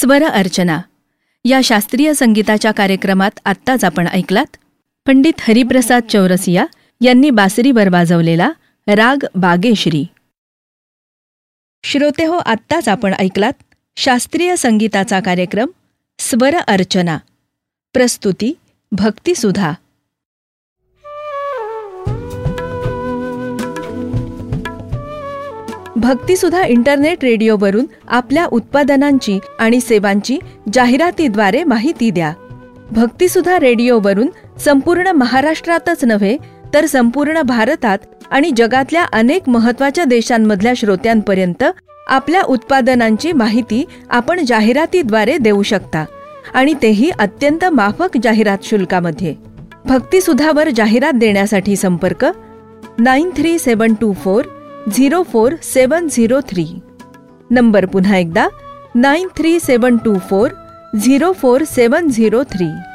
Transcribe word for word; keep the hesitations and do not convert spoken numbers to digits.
स्वर अर्चना या शास्त्रीय संगीताच्या कार्यक्रमात आत्ताच आपण ऐकलात पंडित हरिप्रसाद चौरसिया यांनी बासरीवर वाजवलेला राग बागेश्री. श्रोते हो, आत्ताच आपण ऐकलात शास्त्रीय संगीताचा कार्यक्रम स्वर अर्चना. प्रस्तुती भक्तिसुधा. भक्तिसुधा इंटरनेट रेडिओवरून आपल्या उत्पादनांची आणि सेवांची जाहिरातीद्वारे माहिती द्या. भक्तिसुधा रेडिओवरून संपूर्ण महाराष्ट्रातच नव्हे तर संपूर्ण भारतात आणि जगातल्या अनेक महत्त्वाच्या देशांमधल्या श्रोत्यांपर्यंत आपल्या उत्पादनांची माहिती आपण जाहिरातीद्वारे देऊ शकता आणि तेही अत्यंत माफक जाहिरात शुल्कामध्ये. भक्तिसुधावर जाहिरात देण्यासाठी संपर्क nine three seven to four zero four seven zero three. Number पुन्हा एकदा nine three seven to four zero four seven zero three.